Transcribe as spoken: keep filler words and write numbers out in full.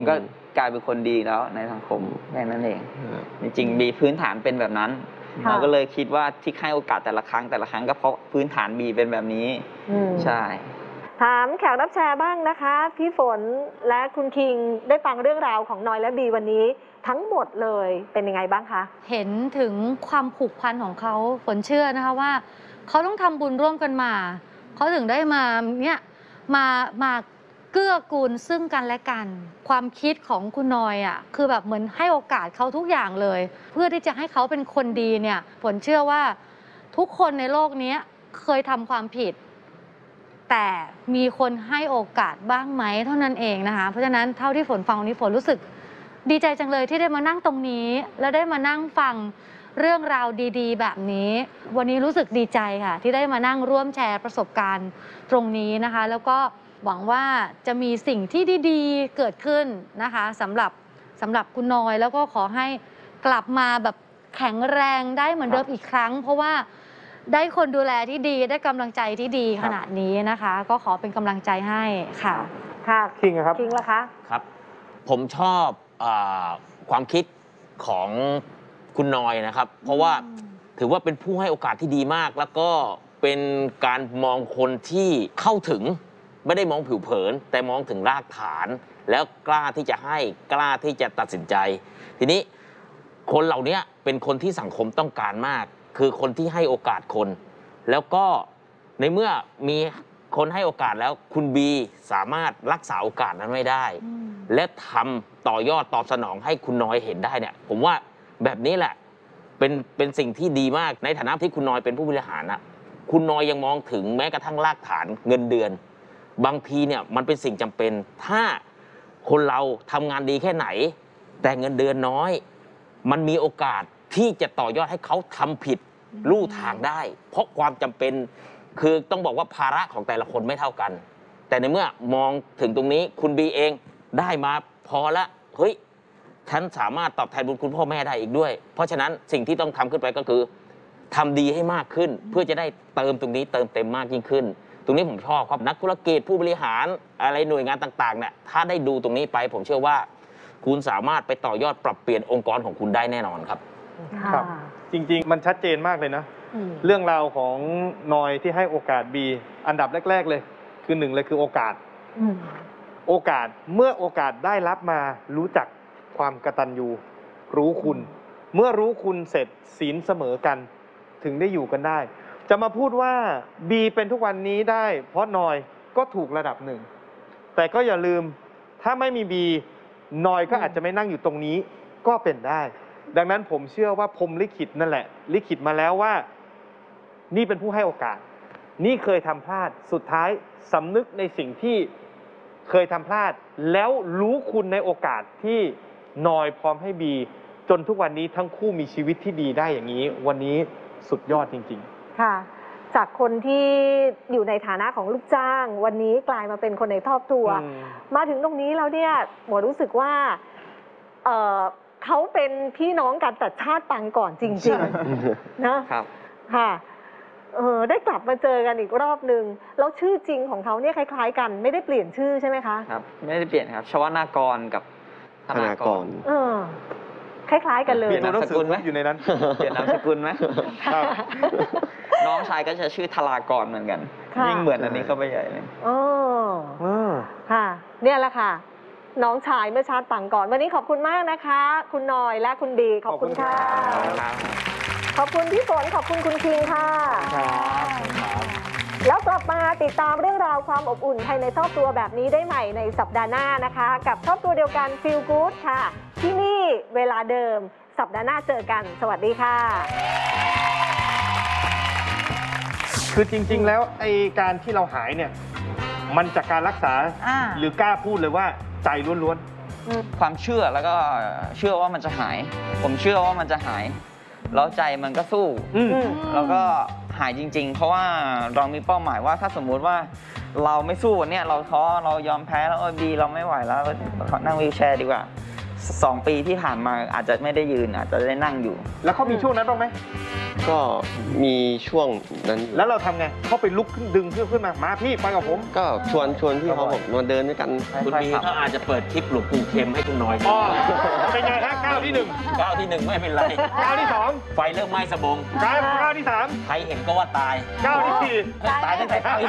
ก็กลายเป็นคนดีแล้วในสังคมแค่นั้นเองจริงๆมีพื้นฐานเป็นแบบนั้นเราก็เลยคิดว่าที่ให้โอกาสแต่ละครั้งแต่ละครั้งก็เพราะพื้นฐานบีเป็นแบบนี้ใช่ถามแขกรับแชร์บ้างนะคะพี่ฝนและคุณคิงได้ฟังเรื่องราวของนอยและบีวันนี้ทั้งหมดเลยเป็นยังไงบ้างคะเห็นถึงความผูกพันของเขาฝนเชื่อนะคะว่าเขาต้องทำบุญร่วมกันมาเขาถึงได้มาเนี่ยมามาเกื้อกูลซึ่งกันและกันความคิดของคุณนอยอ่ะคือแบบเหมือนให้โอกาสเขาทุกอย่างเลยเพื่อที่จะให้เขาเป็นคนดีเนี่ยฝนเชื่อว่าทุกคนในโลกนี้เคยทำความผิดแต่มีคนให้โอกาสบ้างไหมเท่านั้นเองนะคะเพราะฉะนั้นเท่าที่ฝนฟังวันนี้ฝนรู้สึกดีใจจังเลยที่ได้มานั่งตรงนี้และได้มานั่งฟังเรื่องราวดีๆแบบนี้วันนี้รู้สึกดีใจค่ะที่ได้มานั่งร่วมแชร์ประสบการณ์ตรงนี้นะคะแล้วก็หวังว่าจะมีสิ่งที่ดีๆเกิดขึ้นนะคะสำหรับสำหรับคุณนอยแล้วก็ขอให้กลับมาแบบแข็งแรงได้เหมือนเดิมอีกครั้งเพราะว่าได้คนดูแลที่ดีได้กำลังใจที่ดีขนาดนี้นะคะก็ขอเป็นกำลังใจให้ค่ะค่ะคิงครับคิงล่ะคะครับผมชอบความคิดของคุณนอยนะครับเพราะว่าถือว่าเป็นผู้ให้โอกาสที่ดีมากแล้วก็เป็นการมองคนที่เข้าถึงไม่ได้มองผิวเผินแต่มองถึงรากฐานแล้วกล้าที่จะให้กล้าที่จะตัดสินใจทีนี้คนเหล่านี้เป็นคนที่สังคมต้องการมากคือคนที่ให้โอกาสคนแล้วก็ในเมื่อมีคนให้โอกาสแล้วคุณบีสามารถรักษาโอกาสนั้นไว้ได้และทำต่อยอดตอบสนองให้คุณน้อยเห็นได้เนี่ยผมว่าแบบนี้แหละเป็นเป็นสิ่งที่ดีมากในฐานะที่คุณน้อยเป็นผู้บริหารนะคุณน้อยยังมองถึงแม้กระทั่งรากฐานเงินเดือนบางทีเนี่ยมันเป็นสิ่งจำเป็นถ้าคนเราทำงานดีแค่ไหนแต่เงินเดือนน้อยมันมีโอกาสที่จะต่อยอดให้เขาทำผิดลู่ทางได้เพราะความจำเป็นคือต้องบอกว่าภาระของแต่ละคนไม่เท่ากันแต่ในเมื่อมองถึงตรงนี้คุณบีเองได้มาพอละเฮ้ยฉันสามารถตอบแทนบุญคุณพ่อแม่ได้อีกด้วยเพราะฉะนั้นสิ่งที่ต้องทำขึ้นไปก็คือทำดีให้มากขึ้นเพื่อจะได้เติมตรงนี้เติมเต็มมากยิ่งขึ้นตรงนี้ผมชอบครับนักธุรกิจผู้บริหารอะไรหน่วยงานต่างๆเนี่ยถ้าได้ดูตรงนี้ไปผมเชื่อว่าคุณสามารถไปต่อยอดปรับเปลี่ยนองค์กรของคุณได้แน่นอนครับครับจริงๆมันชัดเจนมากเลยนะเรื่องราวของนอยที่ให้โอกาสบีอันดับแรกๆเลยคือหนึ่งเลยคือโอกาสโอกาสเมื่อโอกาสได้รับมารู้จักความกตัญญูรู้คุณเมื่อรู้คุณเสร็จศีลเสมอกันถึงได้อยู่กันได้จะมาพูดว่าบีเป็นทุกวันนี้ได้เพราะนอยก็ถูกระดับหนึ่งแต่ก็อย่าลืมถ้าไม่มีบีนอยก็อาจจะไม่นั่งอยู่ตรงนี้ก็เป็นได้ดังนั้นผมเชื่อว่าพรหมลิขิตนั่นแหละลิขิตมาแล้วว่านี่เป็นผู้ให้โอกาสนี่เคยทำพลาดสุดท้ายสำนึกในสิ่งที่เคยทำพลาดแล้วรู้คุณในโอกาสที่นอยพร้อมให้บีจนทุกวันนี้ทั้งคู่มีชีวิตที่ดีได้อย่างนี้วันนี้สุดยอดจริงๆค่ะจากคนที่อยู่ในฐานะของลูกจ้างวันนี้กลายมาเป็นคนในครอบครัวมาถึงตรงนี้แล้วเนี่ยหมอรู้สึกว่าเอ่อเขาเป็นพี่น้องกันแต่ชาติปางก่อนจริงๆนะครับค่ะเออได้กลับมาเจอกันอีกรอบหนึ่งแล้วชื่อจริงของเขาเนี่ยคล้ายๆกันไม่ได้เปลี่ยนชื่อใช่ไหมคะครับไม่ได้เปลี่ยนครับชวนากรกับธนากรเออคล้ายๆกันเลยเปลี่ยนนามสกุลไหมอยู่ในนั้นเปลี่ยนนามสกุลไหมน้องชายก็จะชื่อธารากรเหมือนกันยิ่งเหมือนอันนี้เข้าไปใหญ่เลยอ๋อค่ะเนี่ยแหละค่ะน้องชายเมื่อชาติปางก่อนวันนี้ขอบคุณมากนะคะคุณนอยและคุณบีขอบคุณค่ะขอบคุณพี่ฝนขอบคุณคุณคิงค่ะแล้วกลับมาติดตามเรื่องราวความอบอุ่นภายในครอบครัวแบบนี้ได้ใหม่ในสัปดาห์หน้านะคะกับครอบครัวเดียวกัน Feel Good ค่ะที่นี่เวลาเดิมสัปดาห์หน้าเจอกันสวัสดีค่ะคือจริงๆแล้วไอ้การที่เราหายเนี่ยมันจากการรักษาหรือกล้าพูดเลยว่าใจล้วนๆความเชื่อแล้วก็เชื่อว่ามันจะหายผมเชื่อว่ามันจะหายแล้วใจมันก็สู้แล้วก็หายจริงๆเพราะว่าเรามีเป้าหมายว่าถ้าสมมุติว่าเราไม่สู้วันนี้เราท้อเรายอมแพ้แล้วเออบีเราไม่ไหวแล้วนั่งวีลแชร์ดีกว่าสองปีที่ผ่านมาอาจจะไม่ได้ยืนอาจจะได้นั่งอยู่แล้วเขามีช่วงนั้นบ้างไหมก็มีช่วงนั้นแล้วเราทำไงเขาไปลุกขึ้นดึงเพื่อนขึ้นมามาพี่ไปกับผมก็ชวนชวนพี่เขาบอกมาเดินด้วยกันคุณบีก็อาจจะเปิดคลิปหลวงปู่เข็มให้คุณน้อยอ๋อเป็นไงฮะก้าวที่หนึ่งก้าวที่หนึ่งไม่เป็นไรก้าวที่สองไฟเริ่มไหม้สะบงก้าวก้าวที่สามใครเห็นก็ว่าตายก้าวที่สี่ตายตั้งแต่ก้าวที่